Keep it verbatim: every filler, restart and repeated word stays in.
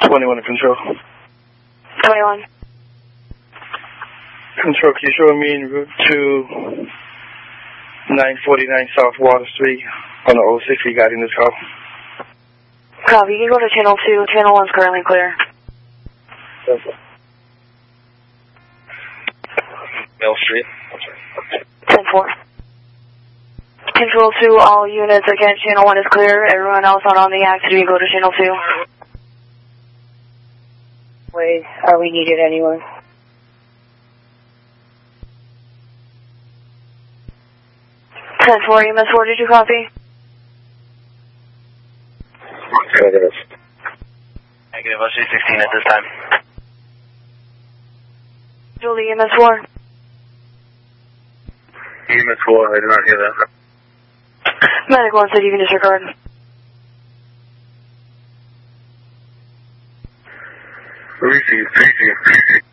twenty-one to control. twenty-one. Control, can you show me en route to nine forty-nine South Water Street on the oh six regarding this call? Copy, you can go to channel two. Channel one's currently clear. Yes, sir. Mill Street. ten four. Control two, all units, again, channel one is clear. Everyone else not on the active, you go to channel two. Wait, are we needed anywhere? ten four, E M S four, did you copy? Negative. Negative, O C sixteen at this time. Julie, E M S four. E M S four, I did not hear that. Medical one said you can disregard. Receive, receive, receive.